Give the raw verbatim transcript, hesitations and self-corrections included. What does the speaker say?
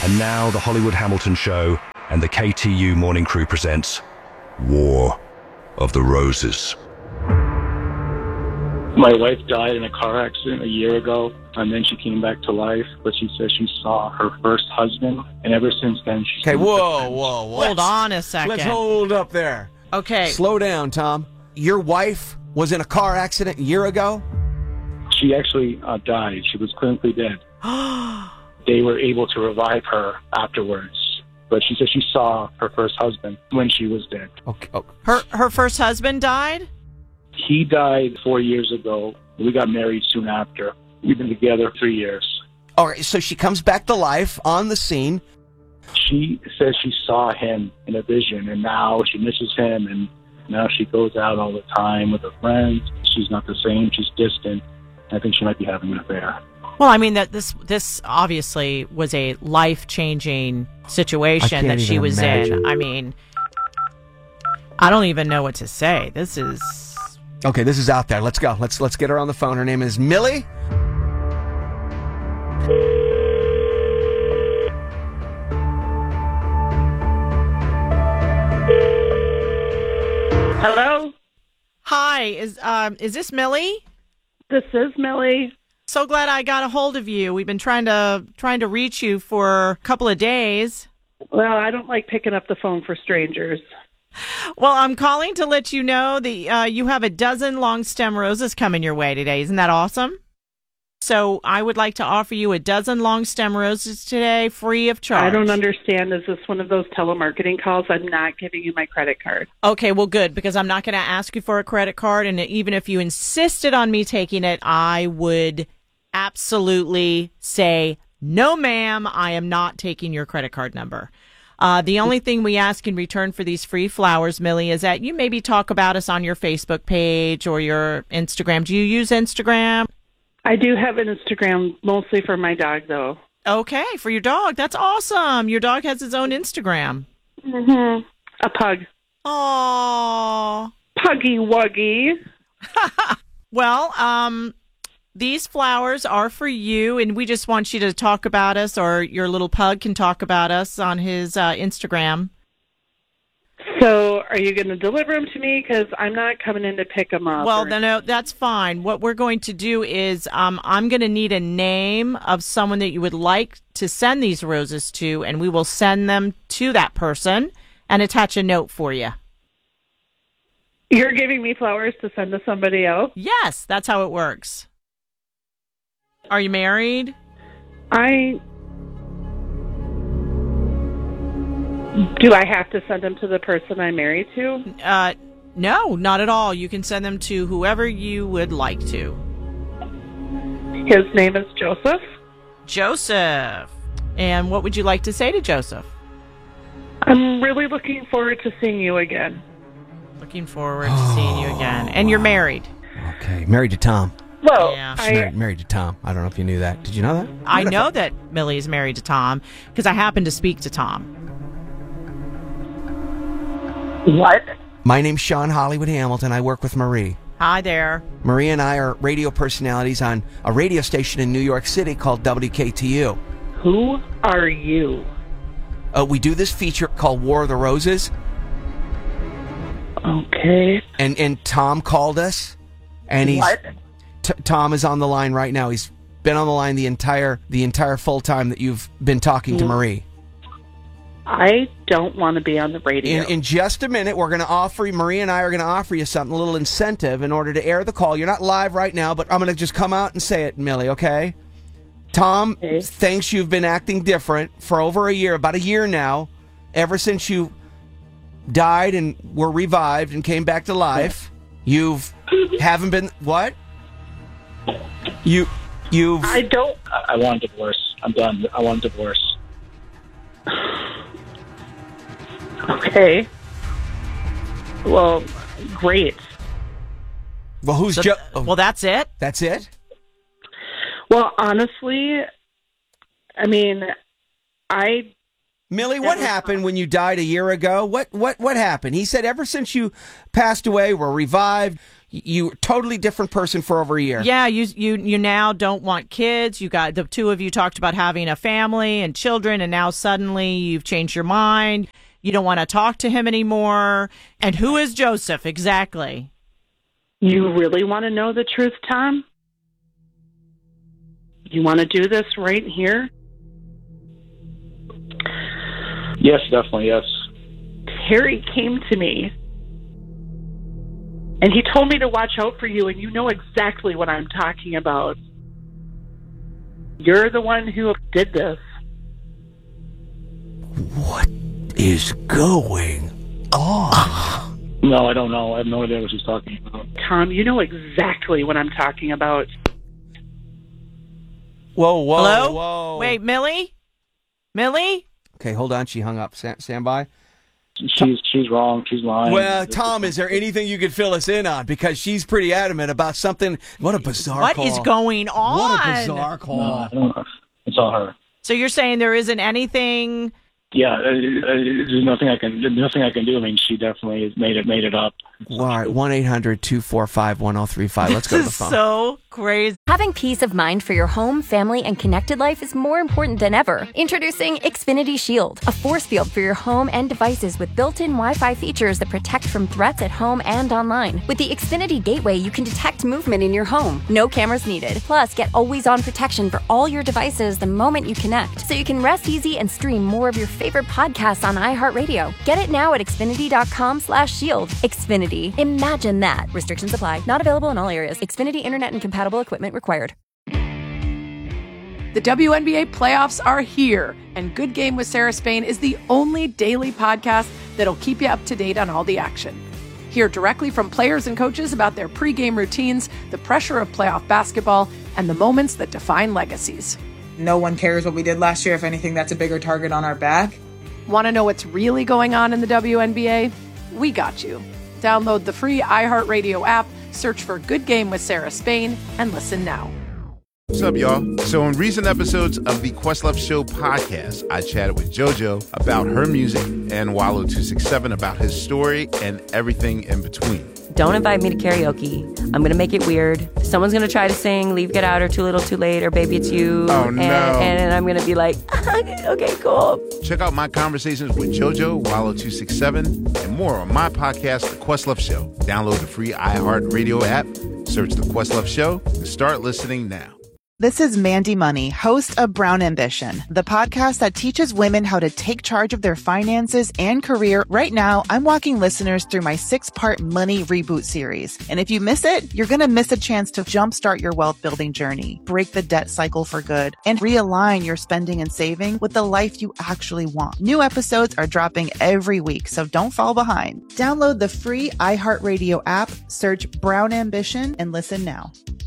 And now the Hollywood Hamilton Show and the K T U Morning Crew presents War of the Roses. My wife died in a car accident a year ago, and then she came back to life, but she says she saw her first husband, and ever since then she's... Okay, whoa, whoa, whoa. Hold on a second. Let's hold up there. Okay. Slow down, Tom. Your wife was in a car accident a year ago? She actually uh, died. She was clinically dead. They were able to revive her afterwards, but she said she saw her first husband when she was dead. Okay. Oh. Her her first husband died? He died four years ago. We got married soon after. We've been together three years. All right, so she comes back to life on the scene. She says she saw him in a vision, and now she misses him, and now she goes out all the time with her friends. She's not the same. She's distant. I think she might be having an affair. Well, I mean, that this this obviously was a life-changing situation that she was imagine. in. I mean, I don't even know what to say. This is... Okay, this is out there. Let's go. Let's let's get her on the phone. Her name is Millie. Hello, Hi, is um is this Millie? this is Millie. So glad I got a hold of you. We've been trying to trying to reach you for a couple of days. Well, I don't like picking up the phone for strangers. Well, I'm calling to let you know that uh, you have a dozen long stem roses coming your way today. Isn't that awesome? So I would like to offer you a dozen long stem roses today, free of charge. I don't understand. Is this one of those telemarketing calls? I'm not giving you my credit card. Okay, well, good, because I'm not going to ask you for a credit card, and even if you insisted on me taking it, I would absolutely say, no, ma'am, I am not taking your credit card number. Uh, the only thing we ask in return for these free flowers, Millie, is that you maybe talk about us on your Facebook page or your Instagram. Do you use Instagram? I do have an Instagram, mostly for my dog, though. Okay, for your dog. That's awesome. Your dog has his own Instagram. Mm-hmm. A pug. Aww. Puggy Wuggy. Well, um, these flowers are for you, and we just want you to talk about us, or your little pug can talk about us on his uh, Instagram. So are you going to deliver them to me? Because I'm not coming in to pick them up. Well, or... no, no, that's fine. What we're going to do is um, I'm going to need a name of someone that you would like to send these roses to, and we will send them to that person and attach a note for you. You're giving me flowers to send to somebody else? Yes, that's how it works. Are you married? I... Do I have to send them to the person I'm married to? Uh, no, not at all. You can send them to whoever you would like to. His name is Joseph. Joseph. And what would you like to say to Joseph? I'm really looking forward to seeing you again. Looking forward to seeing you again. And you're married. Okay, married to Tom. Well, Yeah. She's I, married, married to Tom. I don't know if you knew that. Did you know that? I know that Millie is married to Tom because I happen to speak to Tom. what? My name's Sean Hollywood Hamilton. I work with Marie. Hi there. Marie and I are radio personalities on a radio station in New York City called W K T U. Who are you? Uh, we do this feature called War of the Roses, Okay. and, and Tom called us, and he's What? T- Tom is on the line right now. He's been on the line the entire the entire full time that you've been talking to Marie. I don't want to be on the radio. In, in just a minute, we're going to offer you, Marie and I are going to offer you something, a little incentive in order to air the call. You're not live right now, but I'm going to just come out and say it, Millie, okay? Tom Okay. thinks you've been acting different for over a year, about a year now, ever since you died and were revived and came back to life. You've haven't been, what? You, you've... I don't... I, I want a divorce. I'm done. I want a divorce. Okay. Well, great. Well, who's... So, Jo- well, that's it. That's it? Well, honestly, I mean, I... Millie, what Never happened thought- when you died a year ago? What what what happened? He said ever since you passed away, were revived, You totally different person for over a year. Yeah, you you you now don't want kids. You got the two of you talked about having a family and children, and now suddenly you've changed your mind. You don't want to talk to him anymore. And who is Joseph exactly? You really want to know the truth, Tom? You want to do this right here? Yes, definitely, yes. Harry came to me, and he told me to watch out for you, and you know exactly what I'm talking about. You're the one who did this. What is going on? No, I don't know. I have no idea what she's talking about. Tom, you know exactly what I'm talking about. Whoa, whoa, Hello? whoa. Wait, Millie? Millie? Okay, hold on. She hung up. Stand, stand by. She's she's wrong. She's lying. Well, Tom, is there anything you could fill us in on? Because she's pretty adamant about something. What a bizarre What call. is going on? What a bizarre call. No, I don't know. It's all her. So you're saying there isn't anything... Yeah, uh, uh, there's nothing I can. There's nothing I can do. I mean, she definitely has made it made it up. All right, one eight hundred two four five one oh three five. Let's go to the This is phone. so crazy. Having peace of mind for your home, family, and connected life is more important than ever. Introducing Xfinity Shield, a force field for your home and devices with built-in Wi-Fi features that protect from threats at home and online. With the Xfinity Gateway, you can detect movement in your home. No cameras needed. Plus, get always-on protection for all your devices the moment you connect, so you can rest easy and stream more of your favorite podcasts on iHeartRadio. Get it now at Xfinity.com slash shield. Xfinity. Imagine that. Restrictions apply. Not available in all areas. Xfinity Internet and compatible equipment required. The W N B A playoffs are here, and Good Game with Sarah Spain is the only daily podcast that'll keep you up to date on all the action. Hear directly from players and coaches about their pregame routines, the pressure of playoff basketball, and the moments that define legacies. No one cares what we did last year. If anything, that's a bigger target on our back. Want to know what's really going on in the W N B A? We got you. Download the free iHeartRadio app, search for Good Game with Sarah Spain, and listen now. What's up, y'all? So in recent episodes of the Questlove Show podcast, I chatted with JoJo about her music and Wallow two six seven about his story and everything in between. Don't invite me to karaoke. I'm going to make it weird. Someone's going to try to sing Leave, Get Out, or Too Little, Too Late, or Baby It's You. Oh, no. And, and I'm going to be like, okay, cool. Check out my conversations with JoJo, Wallow two six seven, and more on my podcast, The Questlove Show. Download the free iHeartRadio app, search The Questlove Show, and start listening now. This is Mandy Money, host of Brown Ambition, the podcast that teaches women how to take charge of their finances and career. Right now, I'm walking listeners through my six-part Money Reboot series. And if you miss it, you're going to miss a chance to jumpstart your wealth-building journey, break the debt cycle for good, and realign your spending and saving with the life you actually want. New episodes are dropping every week, so don't fall behind. Download the free iHeartRadio app, search Brown Ambition, and listen now.